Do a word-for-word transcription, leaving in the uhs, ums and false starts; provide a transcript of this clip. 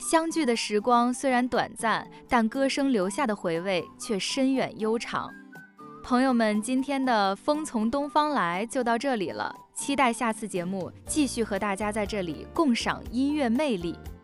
相聚的时光虽然短暂，但歌声留下的回味却深远悠长。朋友们，今天的风从东方来就到这里了，期待下次节目继续和大家在这里共赏音乐魅力。